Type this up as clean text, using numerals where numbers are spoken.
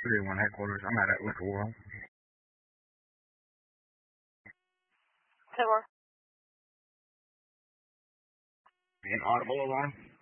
301 headquarters. I'm at Liquor World. Say more. Inaudible alarm?